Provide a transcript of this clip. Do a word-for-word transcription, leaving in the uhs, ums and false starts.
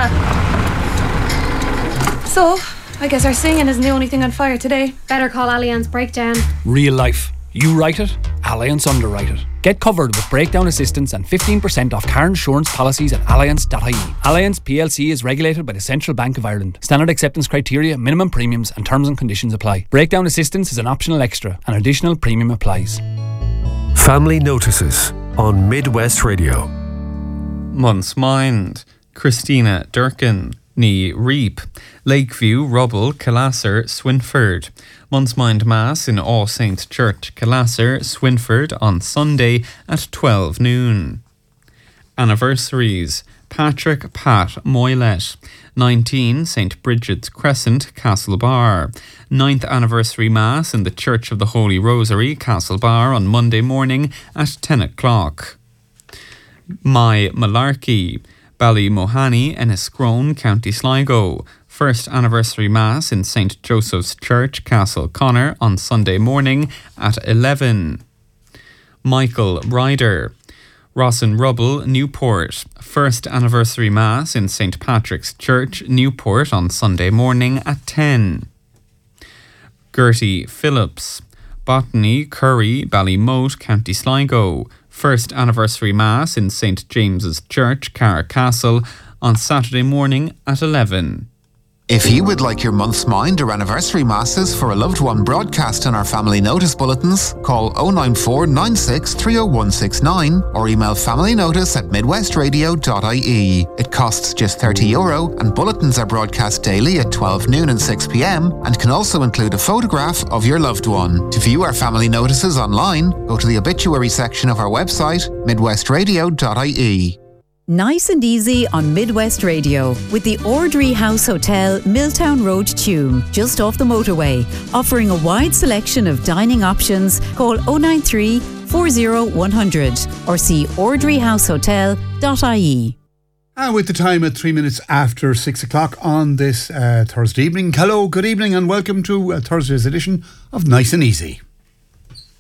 Yeah. So, I guess our singing isn't the only thing on fire today. Better call Allianz Breakdown. Real life. You write it, Allianz underwrite it. Get covered with breakdown assistance and fifteen percent off car insurance policies at allianz dot I E. Allianz P L C is regulated by the Central Bank of Ireland. Standard acceptance criteria, minimum premiums and terms and conditions apply. Breakdown assistance is an optional extra. An additional premium applies. Family Notices on Midwest Radio. Month's Mind, Christina Durkin, Ní Reap, Lakeview, Rubble, Killasser, Swinford. Month's Mind Mass in All Saints Church, Killasser, Swinford on Sunday at twelve noon. Anniversaries: Patrick Pat Moylet, nineteen Saint Bridget's Crescent, Castlebar. ninth Anniversary Mass in the Church of the Holy Rosary, Castlebar on Monday morning at ten o'clock. My Malarkey, Ballymohany, Enniscrone, County Sligo. First Anniversary Mass in Saint Joseph's Church, Castle Connor on Sunday morning at eleven. Michael Ryder, Rossin Rubble, Newport. First Anniversary Mass in Saint Patrick's Church, Newport on Sunday morning at ten. Gertie Phillips, Botany, Curry, Ballymote, County Sligo. First Anniversary Mass in Saint James's Church, Carracastle on Saturday morning at eleven. If you would like your month's mind or anniversary masses for a loved one broadcast in our family notice bulletins, call oh nine four nine six three oh one six nine or email familynotice at midwestradio dot I E. It costs just thirty euro and bulletins are broadcast daily at twelve noon and six p.m. and can also include a photograph of your loved one. To view our family notices online, go to the obituary section of our website, midwestradio dot I E. Nice and easy on Midwest Radio with the Ordry House Hotel, Milltown Road, Tuam, just off the motorway, offering a wide selection of dining options. Call oh nine three, four oh one hundred or see ordry house hotel dot I E. And with the time at three minutes after six o'clock on this uh, Thursday evening. Hello, good evening and welcome to uh, Thursday's edition of Nice and Easy.